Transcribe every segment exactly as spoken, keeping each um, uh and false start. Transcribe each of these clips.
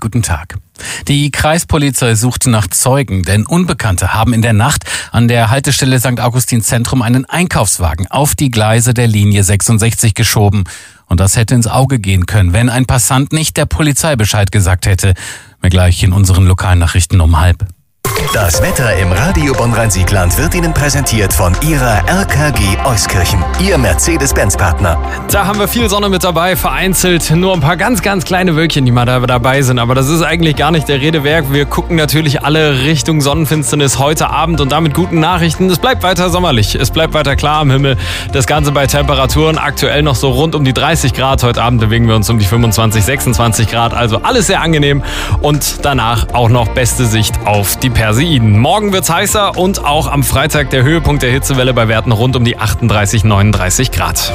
guten Tag. Die Kreispolizei sucht nach Zeugen, denn Unbekannte haben in der Nacht an der Haltestelle Sankt Augustin Zentrum einen Einkaufswagen auf die Gleise der Linie sechsundsechzig geschoben. Und das hätte ins Auge gehen können, wenn ein Passant nicht der Polizei Bescheid gesagt hätte. Mehr gleich in unseren Lokalnachrichten um halb. Das Wetter im Radio Bonn-Rhein-Siegland wird Ihnen präsentiert von Ihrer R K G Euskirchen, Ihr Mercedes-Benz-Partner. Da haben wir viel Sonne mit dabei, vereinzelt nur ein paar ganz, ganz kleine Wölkchen, die mal da dabei sind. Aber das ist eigentlich gar nicht der Rede wert. Wir gucken natürlich alle Richtung Sonnenfinsternis heute Abend und damit guten Nachrichten. Es bleibt weiter sommerlich, es bleibt weiter klar am Himmel. Das Ganze bei Temperaturen aktuell noch so rund um die dreißig Grad. Heute Abend bewegen wir uns um die fünfundzwanzig, sechsundzwanzig Grad. Also alles sehr angenehm und danach auch noch beste Sicht auf die Perseiden. Morgen wird's heißer und auch am Freitag der Höhepunkt der Hitzewelle bei Werten rund um die achtunddreißig, neununddreißig Grad.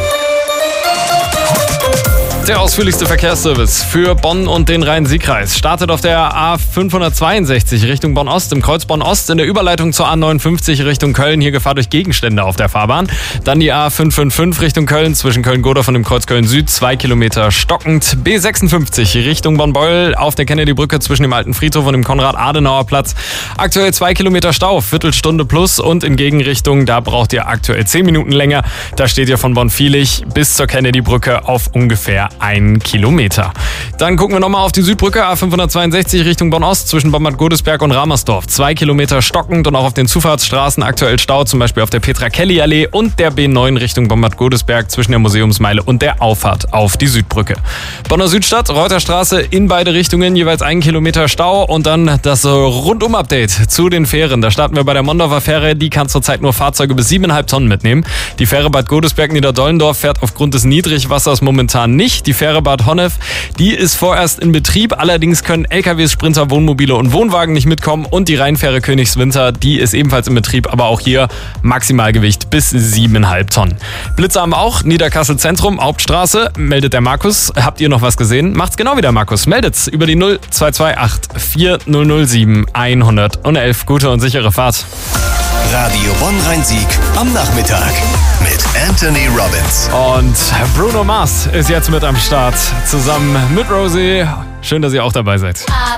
Der ausführlichste Verkehrsservice für Bonn und den Rhein-Sieg-Kreis startet auf der A fünfhundertzweiundsechzig Richtung Bonn-Ost, im Kreuz Bonn-Ost, in der Überleitung zur A neunundfünfzig Richtung Köln, hier Gefahr durch Gegenstände auf der Fahrbahn. Dann die A fünfhundertfünfundfünfzig Richtung Köln, zwischen Köln-Godorf und dem Kreuz Köln-Süd, zwei Kilometer stockend. B sechsundfünfzig Richtung Bonn-Beuel auf der Kennedy-Brücke zwischen dem Alten Friedhof und dem Konrad-Adenauer-Platz. Aktuell zwei Kilometer Stau, Viertelstunde plus und in Gegenrichtung, da braucht ihr aktuell zehn Minuten länger. Da steht ihr von Bonn-Vielig bis zur Kennedy-Brücke auf ungefähr einen Kilometer. Dann gucken wir nochmal auf die Südbrücke, A fünfhundertzweiundsechzig Richtung Bonn-Ost, zwischen Bad Godesberg und Ramersdorf. Zwei Kilometer stockend und auch auf den Zufahrtsstraßen aktuell Stau, zum Beispiel auf der Petra-Kelly-Allee und der B neun Richtung Bad Godesberg zwischen der Museumsmeile und der Auffahrt auf die Südbrücke. Bonner Südstadt, Reuterstraße in beide Richtungen, jeweils einen Kilometer Stau und dann das Rundum-Update zu den Fähren. Da starten wir bei der Mondorfer Fähre, die kann zurzeit nur Fahrzeuge bis siebeneinhalb Tonnen mitnehmen. Die Fähre Bad Godesberg-Niederdollendorf fährt aufgrund des Niedrigwassers momentan nicht. Die Fähre Bad Honnef, die ist vorerst in Betrieb. Allerdings können L K Ws, Sprinter, Wohnmobile und Wohnwagen nicht mitkommen. Und die Rheinfähre Königswinter, die ist ebenfalls in Betrieb, aber auch hier Maximalgewicht bis siebeneinhalb Tonnen. Blitze haben wir auch. Niederkassel Zentrum, Hauptstraße, meldet der Markus. Habt ihr noch was gesehen? Macht's genau wie der Markus. Meldet's über die null zwei zwei acht vier null null sieben eins null eins. Gute und sichere Fahrt. Radio Bonn-Rhein-Sieg am Nachmittag mit Anthony Robbins. Und Bruno Mars ist jetzt mit am Start, zusammen mit Rosie. Schön, dass ihr auch dabei seid.